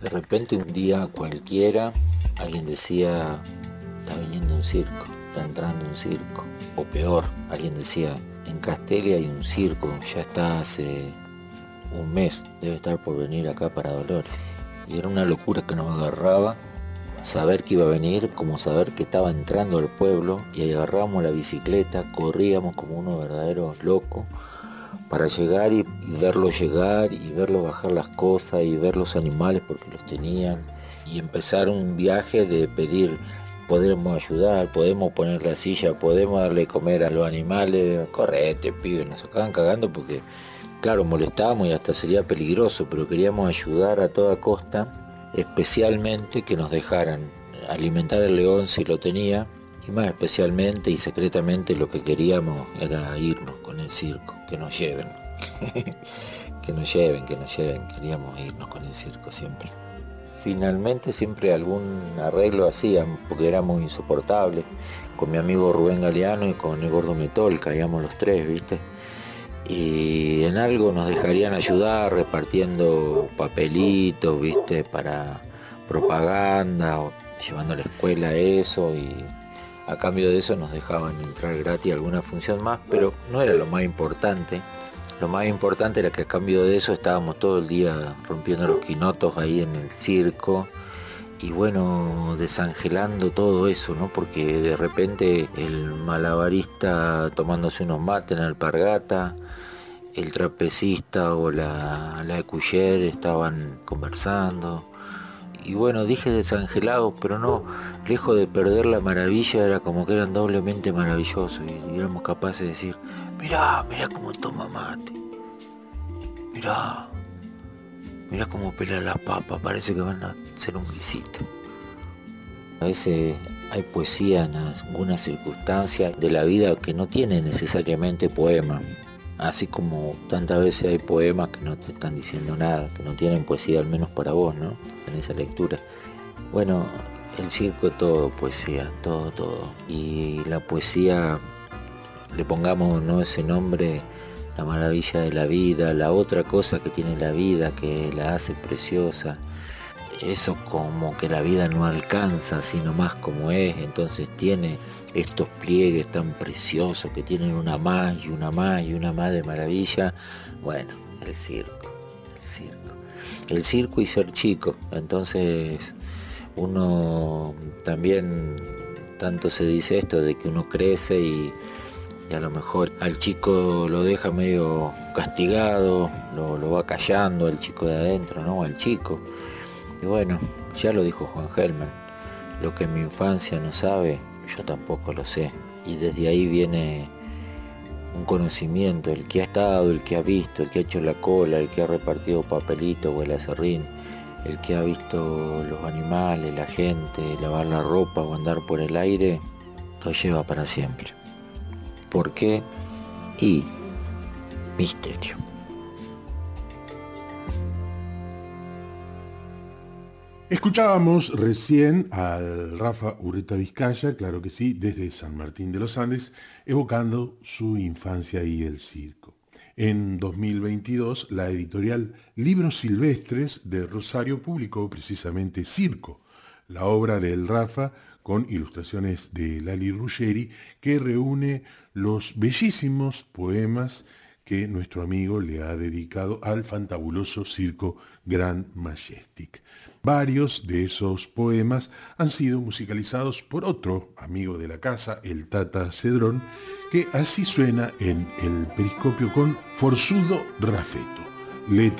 De repente un día cualquiera alguien decía, está viniendo un circo, está entrando un circo. O peor, alguien decía, en Castelli hay un circo, ya está hace un mes, debe estar por venir acá para Dolores. Y era una locura que nos agarraba saber que iba a venir, como saber que estaba entrando al pueblo, y agarramos la bicicleta, corríamos como unos verdaderos locos para llegar y verlo llegar y verlo bajar las cosas y ver los animales porque los tenían, y empezar un viaje de pedir, podemos ayudar, podemos poner la silla, podemos darle de comer a los animales. Correte, pibe, nos sacaban cagando porque claro, molestábamos y hasta sería peligroso, pero queríamos ayudar a toda costa, especialmente que nos dejaran alimentar al león si lo tenía, y más especialmente y secretamente lo que queríamos era irnos con el circo, que nos lleven, que nos lleven, queríamos irnos con el circo siempre. Finalmente siempre algún arreglo hacían, porque éramos insoportables, con mi amigo Rubén Galeano y con el Gordo Metol, caíamos los tres, ¿viste? Y en algo nos dejarían ayudar repartiendo papelitos, ¿viste? Para propaganda, o llevando a la escuela eso, y a cambio de eso nos dejaban entrar gratis a alguna función más, pero no era lo más importante. Lo más importante era que a cambio de eso estábamos todo el día rompiendo los quinotos ahí en el circo, y bueno, desangelando todo eso, ¿no? Porque de repente el malabarista tomándose unos mates en la alpargata, el trapecista o la cuyer estaban conversando. Y bueno, dije desangelado, pero no, lejos de perder la maravilla, era como que eran doblemente maravillosos y éramos capaces de decir, mirá cómo toma mate, mirá cómo pela las papas, parece que van a hacer un guisito. A veces hay poesía en algunas circunstancias de la vida que no tiene necesariamente poema, así como tantas veces hay poemas que no te están diciendo nada, que no tienen poesía, al menos para vos, ¿no? En esa lectura. Bueno, el circo es todo poesía, todo. Y la poesía, le pongamos, ¿no?, ese nombre, la maravilla de la vida, la otra cosa que tiene la vida que la hace preciosa. Eso como que la vida no alcanza, sino más como es, entonces tiene estos pliegues tan preciosos que tienen una más y una más y una más de maravilla. Bueno, el circo. El circo y ser chico. Entonces uno también, tanto se dice esto de que uno crece y a lo mejor al chico lo deja medio castigado, lo va callando al chico de adentro, ¿no? Al chico. Y bueno, ya lo dijo Juan Gelman, lo que en mi infancia no sabe, yo tampoco lo sé. Y desde ahí viene un conocimiento, el que ha estado, el que ha visto, el que ha hecho la cola, el que ha repartido papelitos o el acerrín, el que ha visto los animales, la gente, lavar la ropa o andar por el aire, lo lleva para siempre. ¿Por qué? Y misterio. Escuchábamos recién al Rafa Urreta Vizcaya, claro que sí, desde San Martín de los Andes, evocando su infancia y el circo. En 2022, la editorial Libros Silvestres de Rosario publicó precisamente Circo, la obra del Rafa con ilustraciones de Lali Ruggeri, que reúne los bellísimos poemas que nuestro amigo le ha dedicado al fantabuloso circo Grand Majestic. Varios de esos poemas han sido musicalizados por otro amigo de la casa, el Tata Cedrón, que así suena en El Periscopio con Forzudo Rafeto. Letra